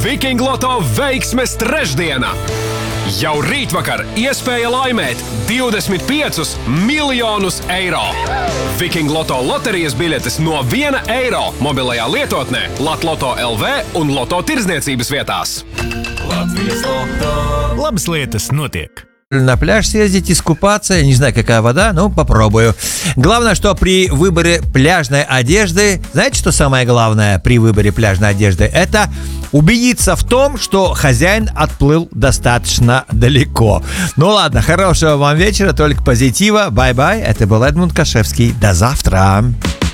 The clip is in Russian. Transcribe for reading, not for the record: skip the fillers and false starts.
Viking Loto veiksmes trešdiena! Jau rītvakar iespēja laimēt 25 miljonus eiro. Viking Loto loterijas biļetes no 1 eiro mobilajā lietotnē, Latloto LV un Loto tirdzniecības vietās. Latvijas Loto. Labas lietas notiek. На пляж съездить, искупаться, я не знаю, какая вода, но попробую. Главное, что при выборе пляжной одежды, знаете, что самое главное при выборе пляжной одежды? Это убедиться в том, что хозяин отплыл достаточно далеко. Ну ладно, хорошего вам вечера, только позитива. Бай-бай, это был Эдмунд Кашевский. До завтра.